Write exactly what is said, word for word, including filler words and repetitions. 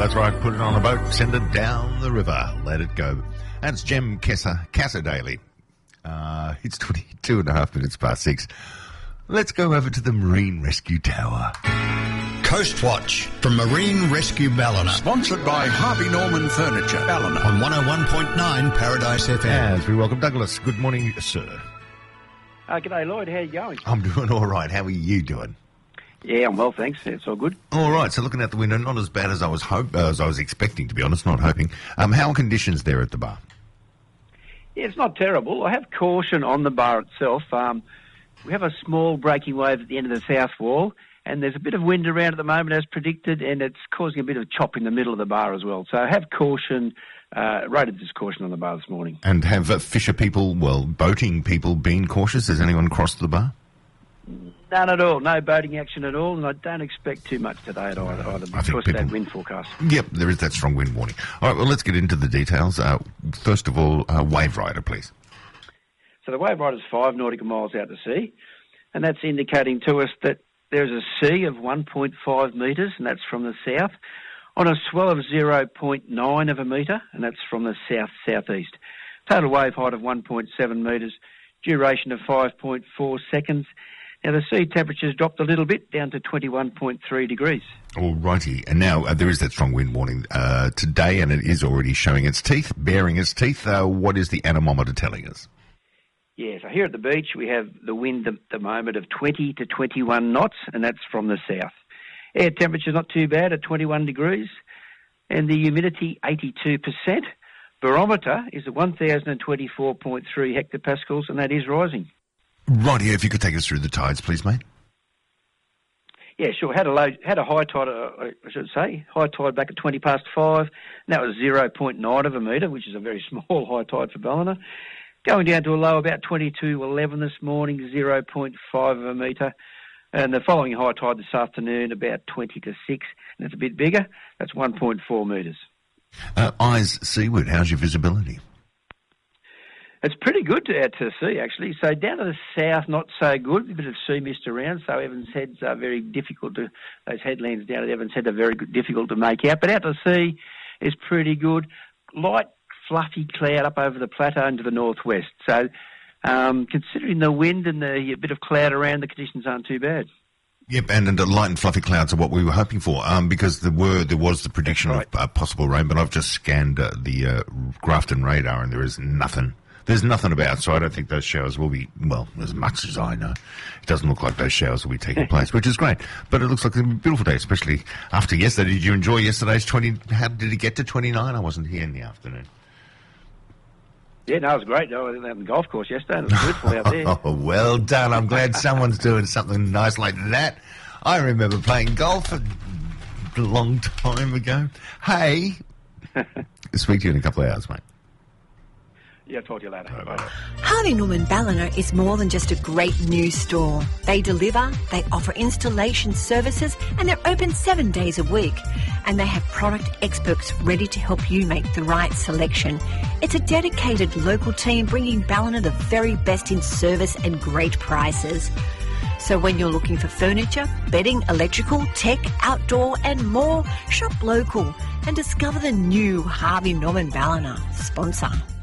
That's right. Put it on a boat, send it down the river, let it go. That's Jem Kessa, Kassa Daily. Uh, it's twenty-two and a half minutes past six. Let's go over to the Marine Rescue Tower. Coast Watch from Marine Rescue Ballina. Sponsored by Harvey Norman Furniture, Ballina. On one oh one point nine Paradise F M. As we welcome Douglas. Good morning, sir. Uh, g'day, Lloyd. How you going? I'm doing all right. How are you doing? Yeah, I'm well, thanks. It's all good. All right. So looking out the window, not as bad as I was hope, uh, as I was expecting, to be honest, not hoping. Um, how are conditions there at the bar? Yeah, it's not terrible. I have caution on the bar itself. Um, we have a small breaking wave at the end of the south wall, and there's a bit of wind around at the moment as predicted, and it's causing a bit of chop in the middle of the bar as well. So I have caution, uh, rated this caution on the bar this morning. And have uh, fisher people, well, boating people been cautious? Has anyone crossed the bar? None at all. No boating action at all, and I don't expect too much today at either, either because of people... that wind forecast. Yep, there is that strong wind warning. All right, well, let's get into the details. Uh, first of all, uh, Wave Rider, please. So the Wave Rider is five nautical miles out to sea, and that's indicating to us that there's a sea of one point five metres, and that's from the south, on a swell of zero point nine of a metre, and that's from the south-southeast. Total wave height of one point seven metres, duration of five point four seconds. Now, the sea temperature's dropped a little bit, down to twenty-one point three degrees. All righty. And now uh, there is that strong wind warning uh, today, and it is already showing its teeth, baring its teeth. Uh, what is the anemometer telling us? Yeah, so here at the beach we have the wind at the moment of twenty to twenty-one knots, and that's from the south. Air temperature's not too bad at twenty-one degrees, and the humidity eighty-two percent. Barometer is at one thousand twenty-four point three hectopascals, and that is rising. Righty, if you could take us through the tides, please, mate. Yeah, sure. Had a low, had a high tide, uh, I should say, high tide back at twenty past five, and that was zero point nine of a metre, which is a very small high tide for Ballina. Going down to a low about twenty-two eleven this morning, zero point five of a metre. And the following high tide this afternoon, about twenty to six, and it's a bit bigger. That's one point four metres. Uh, eyes seaward, how's your visibility? It's pretty good to, out to sea, actually. So down to the south, not so good. A bit of sea mist around, so Evans Heads are very difficult to, those headlands down at Evans Head are very good, difficult to make out. But out to sea is pretty good. Light, fluffy cloud up over the plateau into the northwest. So um, considering the wind and the a bit of cloud around, the conditions aren't too bad. Yep, and, and the light and fluffy clouds are what we were hoping for, um, because there were there was the prediction right. of uh, possible rain, but I've just scanned uh, the uh, Grafton radar and there is nothing. There's nothing about, so I don't think those showers will be, well, as much as I know. It doesn't look like those showers will be taking place, which is great. But it looks like a beautiful day, especially after yesterday. Did you enjoy yesterday's twenty? How did it get to twenty-nine? I wasn't here in the afternoon. Yeah, no, it was great. I was on the golf course yesterday, and it was beautiful out there. Oh, well done. I'm glad someone's doing something nice like that. I remember playing golf a long time ago. Hey, speak to you in a couple of hours, mate. Yeah, I'll talk to you later. Bye. Bye. Harvey Norman Ballina is more than just a great new store. They deliver, they offer installation services, and they're open seven days a week. And they have product experts ready to help you make the right selection. It's a dedicated local team bringing Ballina the very best in service and great prices. So when you're looking for furniture, bedding, electrical, tech, outdoor and more, shop local and discover the new Harvey Norman Ballina sponsor.